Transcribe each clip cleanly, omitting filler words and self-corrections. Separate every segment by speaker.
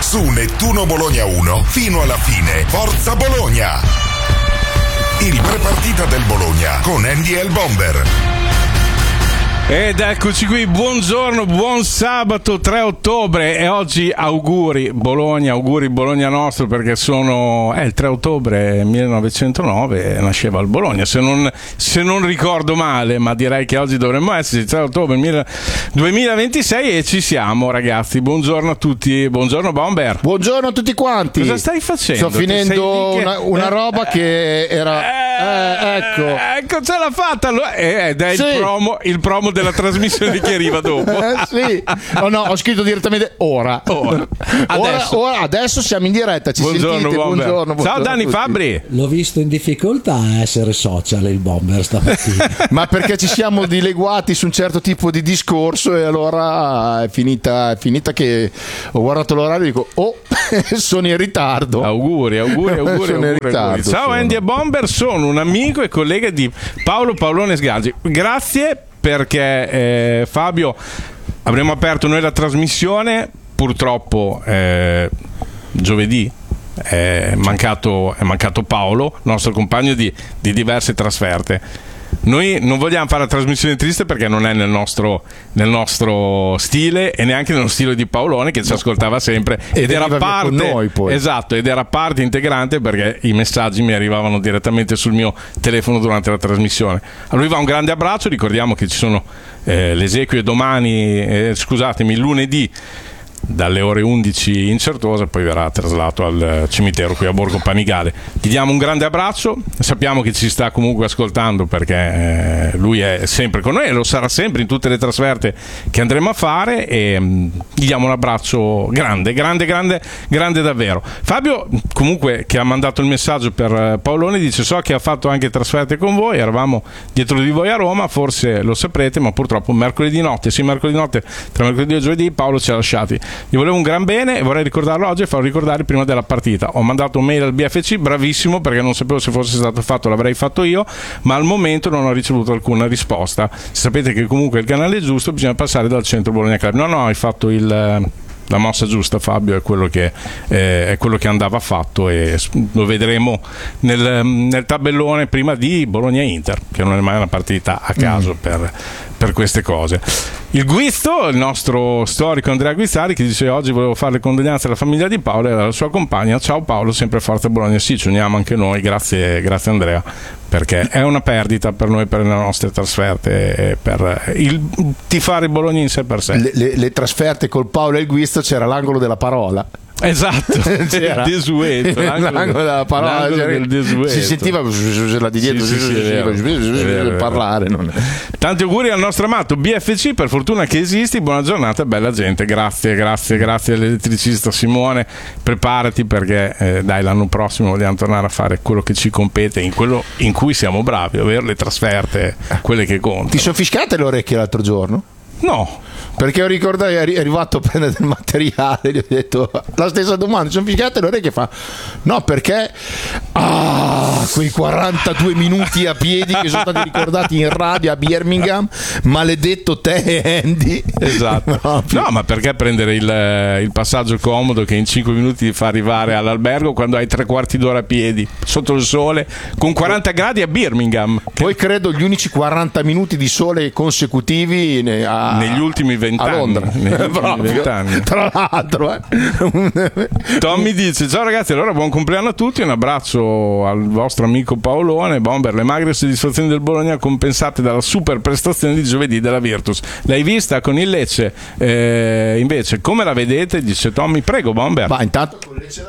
Speaker 1: Su Nettuno Bologna 1 fino alla fine. Forza Bologna! Il pre-partita del Bologna con Andy e il Bomber.
Speaker 2: Ed eccoci qui, buongiorno, buon sabato 3 ottobre e oggi auguri Bologna nostro, perché sono il 3 ottobre 1909 nasceva il Bologna, se non ricordo male, ma direi che oggi dovremmo esserci, 3 ottobre 2026 e ci siamo ragazzi, buongiorno a tutti, buongiorno Bomber.
Speaker 3: Buongiorno a tutti quanti.
Speaker 2: Cosa stai facendo?
Speaker 3: Sto finendo una roba che era...
Speaker 2: ecco, ce l'ha fatta ed è
Speaker 3: sì.
Speaker 2: il promo della trasmissione di chi arriva dopo.
Speaker 3: Sì. Oh no, ho scritto direttamente ora. Adesso siamo in diretta. Ci
Speaker 2: buongiorno,
Speaker 3: sentite? Buongiorno.
Speaker 2: Ciao Dani Fabbri.
Speaker 4: L'ho visto in difficoltà a essere social il Bomber stamattina.
Speaker 3: Ma perché ci siamo dileguati su un certo tipo di discorso e allora è finita che ho guardato l'orario e dico sono in ritardo.
Speaker 2: Auguri.
Speaker 3: Sono in ritardo.
Speaker 2: Ciao Andy e Bomber, sono un amico e collega di Paolo Paolone Sgargi. Grazie perché Fabio, avremo aperto noi la trasmissione, purtroppo giovedì è mancato Paolo, nostro compagno di diverse trasferte. Noi non vogliamo fare la trasmissione triste perché non è nel nostro stile e neanche nello stile di Paolone, che ci ascoltava sempre ed era parte con noi, poi. Esatto, ed era parte integrante perché i messaggi mi arrivavano direttamente sul mio telefono durante la trasmissione. A lui va un grande abbraccio, ricordiamo che ci sono le esequie domani, lunedì dalle ore 11 in Certosa, poi verrà traslato al cimitero qui a Borgo Panigale. Gli diamo un grande abbraccio, sappiamo che ci sta comunque ascoltando perché lui è sempre con noi e lo sarà sempre in tutte le trasferte che andremo a fare, e gli diamo un abbraccio grande davvero. Fabio comunque, che ha mandato il messaggio per Paolone, dice: so che ha fatto anche trasferte con voi, eravamo dietro di voi a Roma, forse lo saprete, ma purtroppo mercoledì notte tra mercoledì e giovedì Paolo ci ha lasciati. Gli volevo un gran bene e vorrei ricordarlo oggi e farlo ricordare prima della partita. Ho mandato un mail al BFC, bravissimo, perché non sapevo se fosse stato fatto, l'avrei fatto io, ma al momento non ho ricevuto alcuna risposta. Sapete che comunque il canale giusto, bisogna passare dal centro Bologna Club. No, hai fatto la mossa giusta, Fabio, è quello che andava fatto, e lo vedremo nel tabellone prima di Bologna-Inter, che non è mai una partita a caso per queste cose. Il Guizzo, il nostro storico Andrea Guizzari, che dice: oggi volevo fare le condoglianze alla famiglia di Paolo e alla sua compagna. Ciao Paolo, sempre forza Bologna. Sì, ci uniamo anche noi, grazie Andrea, perché è una perdita per noi, per le nostre trasferte, per il tifare Bologna in sé per sé.
Speaker 3: Le trasferte col Paolo e il Guizzo, c'era l'angolo della parola.
Speaker 2: Esatto, il desueto,
Speaker 3: l'angolo della parola,
Speaker 2: del desueto.
Speaker 3: Si sentiva la di dietro parlare.
Speaker 2: Tanti auguri al nostro amato BFC, per fortuna che esisti, buona giornata, bella gente. Grazie all'elettricista Simone, preparati perché dai, l'anno prossimo vogliamo tornare a fare quello che ci compete, in quello in cui siamo bravi, ovvero le trasferte, quelle che contano.
Speaker 3: Ti sono fischiate le orecchie l'altro giorno?
Speaker 2: No,
Speaker 3: perché ho ricordato, è arrivato a prendere del materiale, gli ho detto la stessa domanda, sono fischiate le orecchie, fa no, perché quei 42 minuti a piedi che sono stati ricordati in radio a Birmingham, maledetto te e Andy.
Speaker 2: Esatto. No, ma perché prendere il passaggio comodo che in 5 minuti ti fa arrivare all'albergo quando hai 3/4 d'ora a piedi sotto il sole con 40 gradi a Birmingham?
Speaker 3: Poi credo gli unici 40 minuti di sole consecutivi
Speaker 2: negli ultimi 20 anni.
Speaker 3: Tra l'altro
Speaker 2: Tommy dice: ciao ragazzi, allora buon compleanno a tutti, un abbraccio al vostro amico Paolone. Bomber, le magre soddisfazioni del Bologna compensate dalla super prestazione di giovedì della Virtus. L'hai vista con il Lecce? Invece come la vedete? Dice Tommy. Prego Bomber.
Speaker 3: Ma intanto con Lecce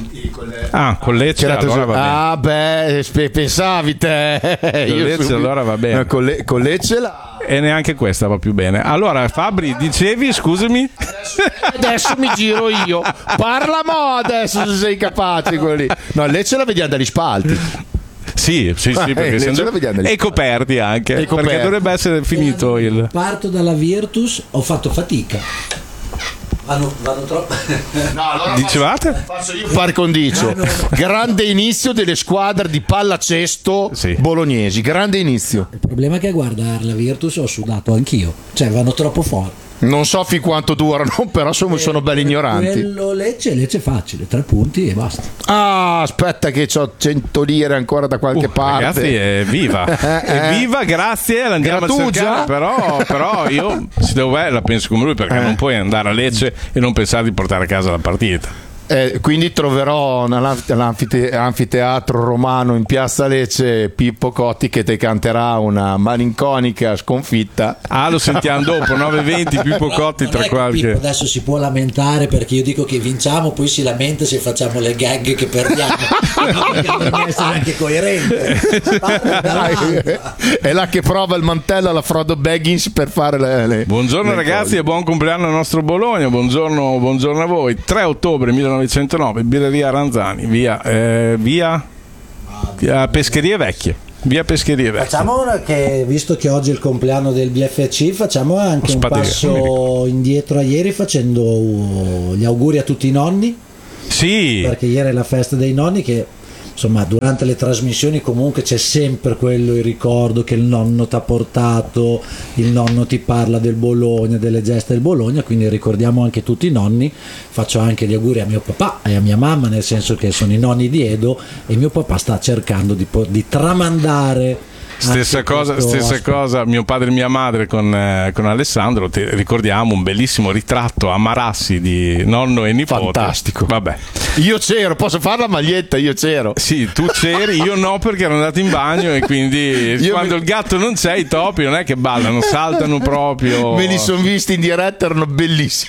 Speaker 2: con Lecce allora va bene.
Speaker 3: Pensavi te.
Speaker 2: Lecce allora va bene.
Speaker 3: Con Lecce
Speaker 2: e neanche questa va più bene. Allora Fabri, dicevi, scusami.
Speaker 3: Adesso mi giro io, parla mo adesso, se sei capace quello lì. No, Lecce la vediamo dagli spalti.
Speaker 2: Sì, perché e coperti anche, perché dovrebbe essere finito il...
Speaker 4: Parto dalla Virtus, ho fatto fatica. Vanno troppo.
Speaker 3: No, allora
Speaker 2: dicevate?
Speaker 3: Faccio io par condicio. Grande inizio delle squadre di pallacesto bolognesi. Grande inizio.
Speaker 4: Il problema è che a guardare la Virtus ho sudato anch'io. Cioè vanno troppo forti.
Speaker 3: Non so fin quanto durano, però sono belli ignoranti.
Speaker 4: Quello Lecce è facile, 3 punti e basta.
Speaker 3: Ah, aspetta che ho 100 lire ancora da qualche parte.
Speaker 2: Ragazzi, è viva, grazie, l'andiamo a cercare, però io se devo la penso come lui, perché non puoi andare a Lecce e non pensare di portare a casa la partita.
Speaker 3: Quindi troverò nell'anfiteatro romano in piazza Lecce Pippo Cotti che ti canterà una malinconica sconfitta.
Speaker 2: Lo sentiamo dopo 9:20. Pippo Cotti tra qualche.
Speaker 4: Pippo adesso si può lamentare perché io dico che vinciamo, poi si lamenta se facciamo le gag che perdiamo. Dobbiamo essere anche coerenti.
Speaker 3: È là che prova il mantello alla Frodo Baggins per fare le
Speaker 2: buongiorno le ragazzi cose. E buon compleanno al nostro Bologna. Buongiorno a voi. 3 ottobre 1909, birreria Ranzani, via Pescherie Vecchie. Via Pescherie Vecchie.
Speaker 4: Facciamo ora che, visto che oggi è il compleanno del BFC, facciamo anche un passo indietro a ieri facendo gli auguri a tutti i nonni.
Speaker 2: Sì.
Speaker 4: Perché ieri è la festa dei nonni, che insomma durante le trasmissioni comunque c'è sempre il ricordo che il nonno ti ha portato, il nonno ti parla del Bologna, delle gesta del Bologna, quindi ricordiamo anche tutti i nonni. Faccio anche gli auguri a mio papà e a mia mamma, nel senso che sono i nonni di Edo e mio papà sta cercando di tramandare.
Speaker 2: Stessa cosa, mio padre e mia madre con Alessandro. Ricordiamo un bellissimo ritratto a Marassi di nonno e nipote.
Speaker 3: Fantastico.
Speaker 2: Vabbè.
Speaker 3: Io c'ero, posso fare la maglietta? Io c'ero.
Speaker 2: Sì, tu c'eri, io no, perché ero andato in bagno e quindi quando il gatto non c'è, i topi non è che ballano, saltano proprio.
Speaker 3: Me li sono visti in diretta, erano bellissimi.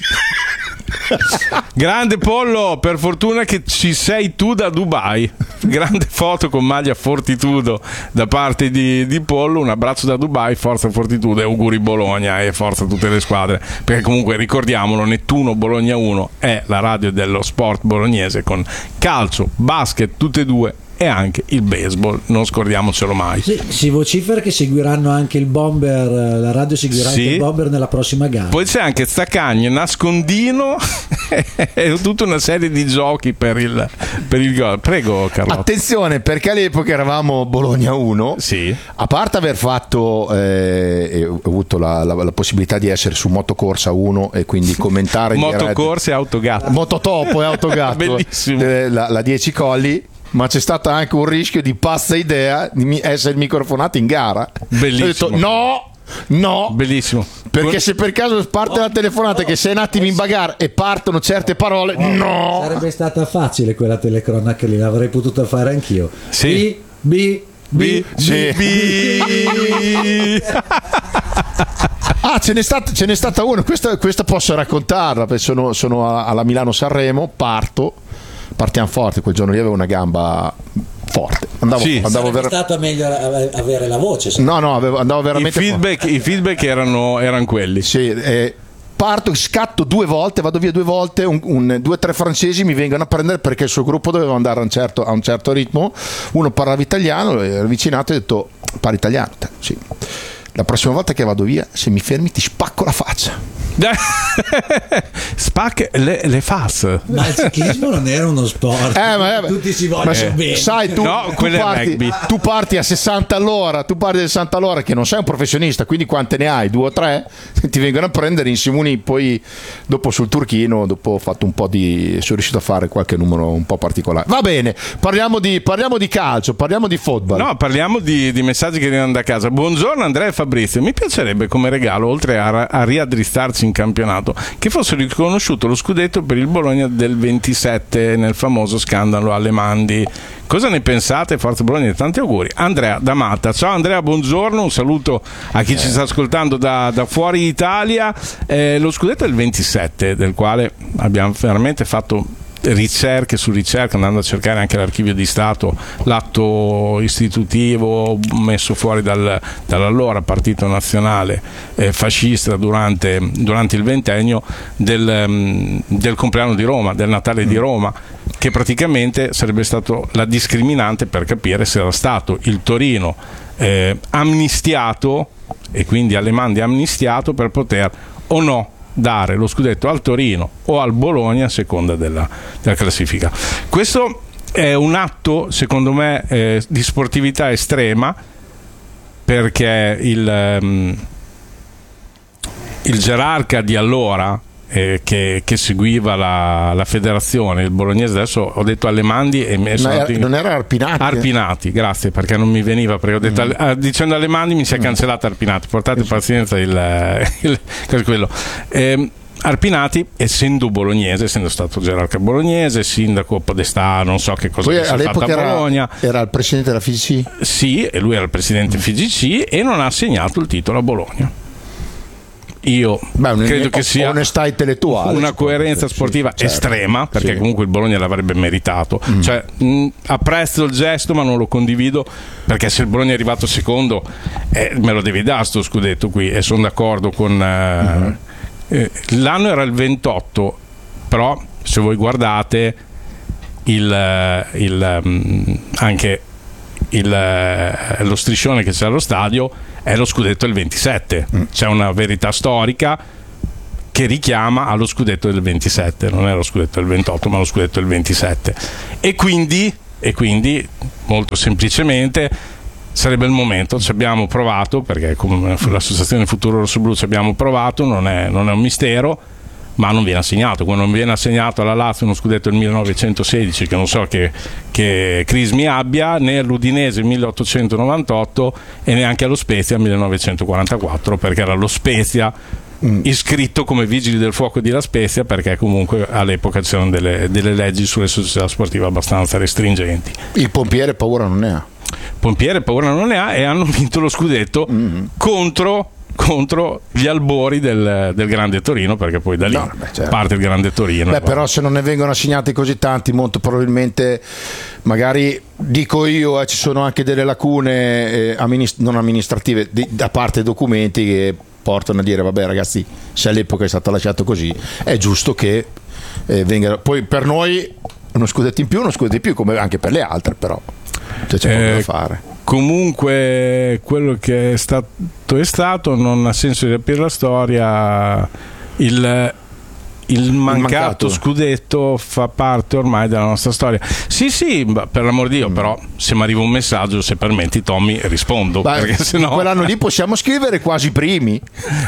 Speaker 2: Grande Pollo, per fortuna che ci sei tu da Dubai. Grande foto con maglia Fortitudo da parte di Pollo. Un abbraccio da Dubai, forza Fortitudo e auguri Bologna e forza a tutte le squadre, perché comunque ricordiamolo, Nettuno Bologna 1 è la radio dello sport bolognese, con calcio, basket, tutte e due, e anche il baseball, non scordiamocelo mai.
Speaker 4: Sì, si vocifera che seguiranno anche il Bomber, la radio seguirà anche il Bomber nella prossima gara.
Speaker 2: Poi c'è anche Zaccagni, Nascondino e tutta una serie di giochi per il gol. Prego Carlotta.
Speaker 3: Attenzione, perché all'epoca eravamo Bologna 1.
Speaker 2: Sì.
Speaker 3: A parte aver fatto ho avuto la possibilità di essere su Motocorsa 1 e quindi commentare in
Speaker 2: Motocorsa e Autogatto.
Speaker 3: Mototopo e Autogatto.
Speaker 2: Bellissimo.
Speaker 3: La 10 Colli. Ma c'è stato anche un rischio di pazza idea di essere microfonato in gara.
Speaker 2: Bellissimo.
Speaker 3: Ho detto no.
Speaker 2: Bellissimo.
Speaker 3: Perché se per caso parte la telefonata che sei un attimo in bagarre e partono certe parole, no.
Speaker 4: Sarebbe stata facile quella telecronaca lì, l'avrei potuta fare anch'io.
Speaker 2: Sì.
Speaker 4: B.
Speaker 3: Sì. Ah, ce n'è stata una. Questa posso raccontarla, perché sono alla Milano-Sanremo, partiamo forte, quel giorno lì avevo una gamba forte,
Speaker 4: sarebbe stato meglio avere la voce.
Speaker 3: Andavo veramente
Speaker 2: i feedback erano quelli.
Speaker 3: Sì, parto, scatto 2 volte, vado via 2 volte, 2 o 3 francesi mi vengono a prendere perché il suo gruppo doveva andare a un certo ritmo. Uno parlava italiano, è avvicinato e ho detto: parli italiano? Sì. La prossima volta che vado via, se mi fermi ti spacco la faccia.
Speaker 2: Spacca le fas.
Speaker 4: Ma il ciclismo non era uno sport, tutti si vogliono bene.
Speaker 3: Sai, tu parti a 60 all'ora, che non sei un professionista, quindi quante ne hai? 2 o 3? Ti vengono a prendere in Simoni. Poi dopo sul turchino, dopo ho fatto sono riuscito a fare qualche numero un po' particolare. Va bene, parliamo di calcio, parliamo di football.
Speaker 2: No, parliamo di messaggi che arrivano da casa. Buongiorno Andrea e Fabrizio, mi piacerebbe come regalo, oltre a riaddrizzarci in campionato, che fosse riconosciuto lo scudetto per il Bologna del 27 nel famoso scandalo Alemandi. Cosa ne pensate? Forza Bologna, tanti auguri. Andrea da Matta. Ciao Andrea, buongiorno, un saluto a chi ci sta ascoltando da fuori Italia. Lo scudetto del 27, del quale abbiamo veramente fatto ricerche su ricerche, andando a cercare anche l'archivio di Stato, l'atto istitutivo messo fuori dall'allora partito nazionale fascista durante il ventennio del compleanno di Roma, del Natale di Roma, che praticamente sarebbe stato la discriminante per capire se era stato il Torino amnistiato, e quindi Alemandi amnistiato, per poter o no dare lo scudetto al Torino o al Bologna a seconda della classifica. Questo è un atto, secondo me, di sportività estrema, perché il gerarca di allora che seguiva la federazione, il bolognese, adesso ho detto Allemandi e
Speaker 3: non era Arpinati?
Speaker 2: Arpinati, grazie, perché non mi veniva, perché ho detto dicendo Allemandi mi si è cancellato Arpinati, portate pazienza quello. Arpinati, essendo bolognese, essendo stato gerarca bolognese, sindaco podestà, non so che cosa sia fatto a Bologna,
Speaker 3: era il presidente della FIGC?
Speaker 2: Sì, e lui era il presidente FIGC e non ha assegnato il titolo a Bologna. Io credo che sia
Speaker 3: onestà intellettuale,
Speaker 2: una coerenza sportiva estrema, perché comunque il Bologna l'avrebbe meritato. Cioè, apprezzo il gesto ma non lo condivido, perché se il Bologna è arrivato secondo me lo devi dare sto scudetto qui, e sono d'accordo con l'anno era il 28, però se voi guardate anche lo striscione che c'è allo stadio è lo scudetto del 27. C'è una verità storica che richiama allo scudetto del 27, non è lo scudetto del 28 ma lo scudetto del 27, e quindi molto semplicemente sarebbe il momento. Ci abbiamo provato, perché come l'associazione Futuro Rossoblu ci abbiamo provato, non è un mistero, ma non viene assegnato. Come non viene assegnato alla Lazio uno scudetto del 1916, che non so che crismi abbia, né all'Udinese 1898 e neanche allo Spezia 1944, perché era lo Spezia iscritto come vigili del fuoco di La Spezia, perché comunque all'epoca c'erano delle leggi sulle società sportive abbastanza restringenti.
Speaker 3: Il Pompiere paura non ne ha.
Speaker 2: Pompiere paura non ne ha, e hanno vinto lo scudetto contro gli albori del Grande Torino, perché poi da lì parte il Grande Torino.
Speaker 3: Però se non ne vengono assegnati così tanti, molto probabilmente, magari dico io, ci sono anche delle lacune non amministrative da parte dei documenti che portano a dire vabbè ragazzi, se all'epoca è stato lasciato così è giusto che venga. Poi per noi uno scudetto in più, come anche per le altre, però c'è poco da fare.
Speaker 2: Comunque quello che è stato, non ha senso di aprire la storia. Il mancato scudetto fa parte ormai della nostra storia. Sì, per l'amor di Dio, però se mi arriva un messaggio, se permetti Tommy, rispondo. Perché sennò...
Speaker 3: Quell'anno lì possiamo scrivere quasi primi.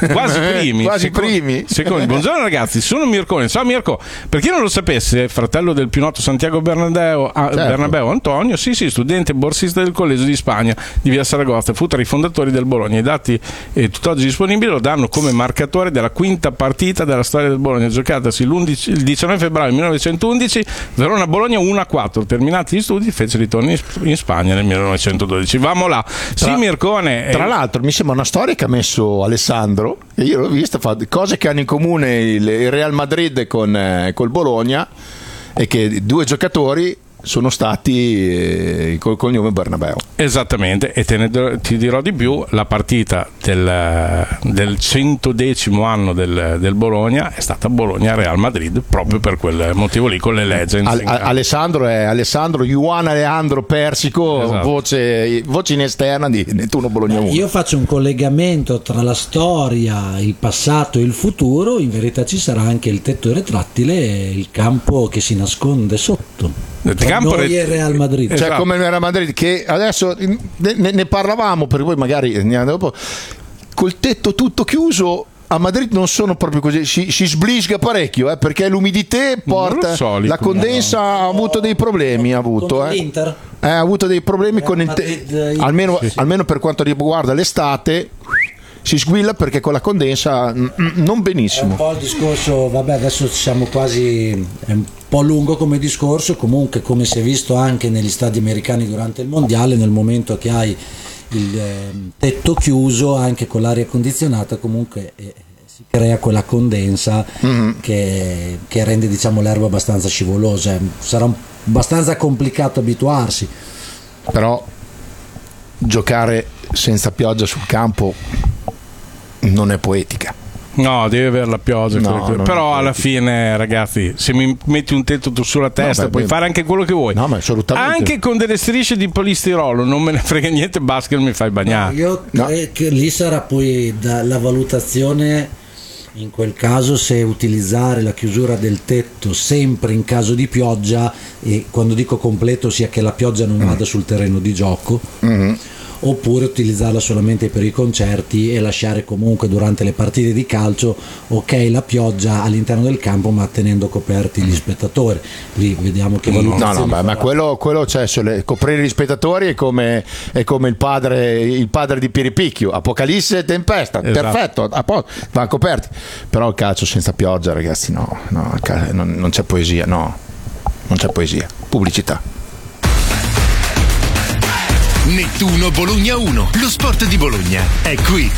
Speaker 2: Secondo. Buongiorno ragazzi, sono Mircone. Ciao Mirko. Per chi non lo sapesse, fratello del Pinotto Santiago Bernabeu Antonio, sì, studente borsista del Collegio di Spagna di Via Saragozza, fu tra i fondatori del Bologna. I dati tutt'oggi disponibili lo danno come marcatore della quinta partita della storia del Bologna, giocatasi il 19 febbraio 1911, Verona-Bologna 1-4. Terminati gli studi fece ritorno in Spagna nel 1912. Vamo là. Mircone.
Speaker 3: Tra l'altro mi sembra una storia che ha messo Alessandro, e io l'ho vista, fa cose che hanno in comune il Real Madrid col Bologna, e che due giocatori sono stati col cognome Bernabeu.
Speaker 2: Esattamente, e ti dirò di più, la partita del 110° anno del Bologna è stata Bologna-Real Madrid, proprio per quel motivo lì, con le legends.
Speaker 3: Alessandro è Juan Alejandro Persico, esatto. voce in esterna di Nettuno Bologna 1.
Speaker 4: Io faccio un collegamento tra la storia, il passato e il futuro. In verità ci sarà anche il tetto retrattile e il campo che si nasconde sotto. Noi e Real Madrid,
Speaker 3: cioè come il Real Madrid, che adesso ne parlavamo, per voi magari andiamo dopo, col tetto tutto chiuso. A Madrid non sono proprio così, si sblisga parecchio, perché l'umidità porta, la condensa ha avuto dei problemi, ha avuto dei problemi con almeno per quanto riguarda l'estate. Si squilla perché con la condensa non benissimo.
Speaker 4: È un po' il discorso, vabbè, adesso siamo quasi, è un po' lungo come discorso. Comunque, come si è visto anche negli stadi americani durante il mondiale, nel momento che hai il tetto chiuso, anche con l'aria condizionata, comunque si crea quella condensa che rende, diciamo, l'erba abbastanza scivolosa. Sarà abbastanza complicato abituarsi,
Speaker 3: però giocare senza pioggia sul campo non è poetica.
Speaker 2: No, devi avere la pioggia. Però alla fine, ragazzi, se mi metti un tetto tu sulla testa, puoi fare anche quello che vuoi.
Speaker 3: No, ma assolutamente.
Speaker 2: Anche con delle strisce di polistirolo, non me ne frega niente, basta che mi fai bagnare.
Speaker 4: Io credo che lì sarà poi la valutazione, in quel caso, se utilizzare la chiusura del tetto sempre in caso di pioggia, e quando dico completo sia che la pioggia non vada sul terreno di gioco, oppure utilizzarla solamente per i concerti e lasciare comunque durante le partite di calcio la pioggia all'interno del campo ma tenendo coperti gli spettatori. Lì vediamo che valutazione.
Speaker 3: Ma quello c'è, coprire gli spettatori è come il padre di Piripicchio, Apocalisse e Tempesta, perfetto, va coperti. Però il calcio senza pioggia, ragazzi, non c'è poesia, non c'è poesia, pubblicità.
Speaker 5: Nettuno Bologna 1, lo sport di Bologna è qui.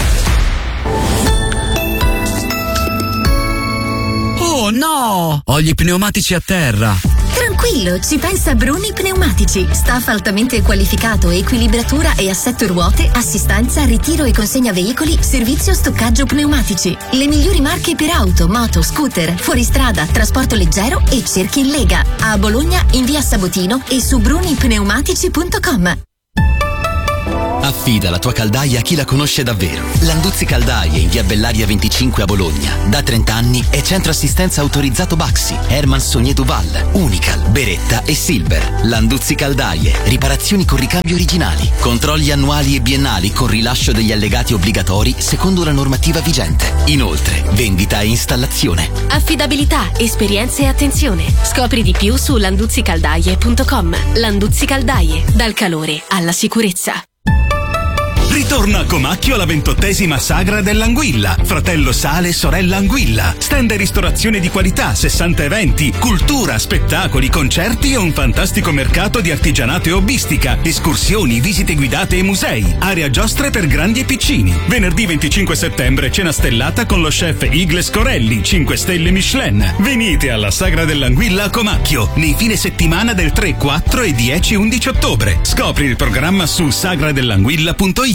Speaker 6: Oh no! Ho gli pneumatici a terra.
Speaker 7: Tranquillo, ci pensa Bruni Pneumatici. Staff altamente qualificato, equilibratura e assetto ruote, assistenza, ritiro e consegna veicoli, servizio stoccaggio pneumatici. Le migliori marche per auto, moto, scooter, fuoristrada, trasporto leggero e cerchi in lega. A Bologna in via Sabotino e su brunipneumatici.com.
Speaker 5: Affida la tua caldaia a chi la conosce davvero. Landuzzi Caldaie in via Bellaria 25 a Bologna. Da 30 anni è centro assistenza autorizzato Baxi, Herman Sogné Duval, Unical, Beretta e Silver. Landuzzi Caldaie, riparazioni con ricambi originali, controlli annuali e biennali con rilascio degli allegati obbligatori secondo la normativa vigente. Inoltre, vendita e installazione.
Speaker 8: Affidabilità, esperienza e attenzione. Scopri di più su landuzzicaldaie.com. Landuzzi Caldaie, dal calore alla sicurezza.
Speaker 9: Ritorna a Comacchio la 28ª Sagra dell'Anguilla. Fratello Sale, sorella Anguilla. Stand e ristorazione di qualità, 60 eventi, cultura, spettacoli, concerti e un fantastico mercato di artigianato e hobbistica, escursioni, visite guidate e musei. Area giostre per grandi e piccini. Venerdì 25 settembre cena stellata con lo chef Igles Corelli, 5 stelle Michelin. Venite alla Sagra dell'Anguilla a Comacchio nei fine settimana del 3, 4 e 10-11 ottobre. Scopri il programma su sagradellanguilla.it.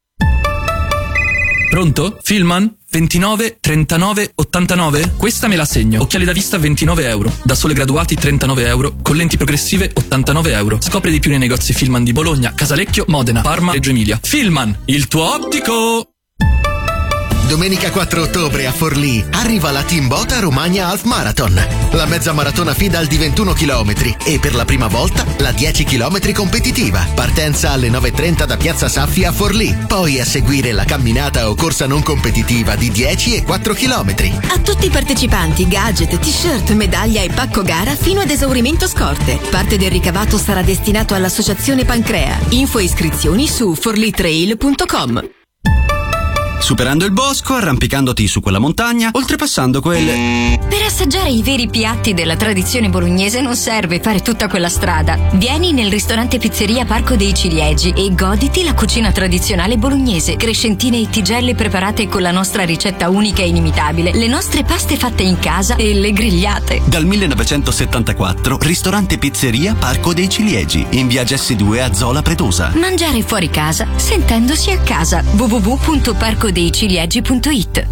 Speaker 6: Pronto? Filman? 29 39 89? Questa me la segno. Occhiali da vista 29 euro. Da sole graduati 39 euro. Con lenti progressive 89 euro. Scopri di più nei negozi Filman di Bologna, Casalecchio, Modena, Parma, Reggio Emilia. Filman, il tuo ottico!
Speaker 5: Domenica 4 ottobre a Forlì arriva la Timbota Romagna Half Marathon, la mezza maratona final di 21 km e per la prima volta la 10 km competitiva. Partenza alle 9:30 da Piazza Saffi a Forlì, poi a seguire la camminata o corsa non competitiva di 10 e 4 km.
Speaker 8: A tutti i partecipanti gadget, t-shirt, medaglia e pacco gara fino ad esaurimento scorte. Parte del ricavato sarà destinato all'associazione Pancrea. Info e iscrizioni su forlitrail.com.
Speaker 10: Superando il bosco, arrampicandoti su quella montagna, oltrepassando quelle...
Speaker 7: Per assaggiare i veri piatti della tradizione bolognese non serve fare tutta quella strada. Vieni nel ristorante Pizzeria Parco dei Ciliegi e goditi la cucina tradizionale bolognese, crescentine e tigelle preparate con la nostra ricetta unica e inimitabile, le nostre paste fatte in casa e le grigliate.
Speaker 10: Dal 1974, ristorante Pizzeria Parco dei Ciliegi, in via Gessi 2 a Zola Pretosa.
Speaker 7: Mangiare fuori casa, sentendosi a casa. www.parcodeiciliegi.it.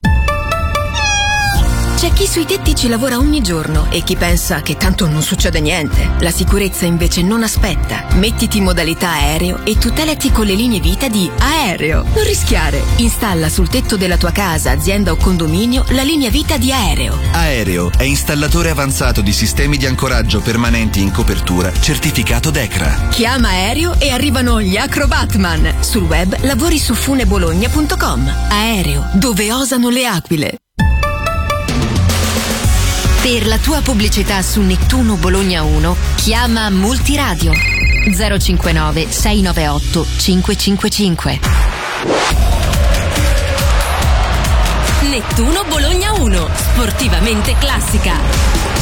Speaker 7: C'è chi sui tetti ci lavora ogni giorno e chi pensa che tanto non succede niente. La sicurezza invece non aspetta. Mettiti in modalità aereo e tutelati con le linee vita di Aereo. Non rischiare. Installa sul tetto della tua casa, azienda o condominio la linea vita di Aereo.
Speaker 5: Aereo è installatore avanzato di sistemi di ancoraggio permanenti in copertura, certificato DECRA.
Speaker 7: Chiama Aereo e arrivano gli Acrobatman. Sul web lavori su funebologna.com. Aereo, dove osano le aquile. Per la tua pubblicità su Nettuno Bologna 1, chiama Multiradio 059 698 555. Nettuno Bologna 1, sportivamente classica.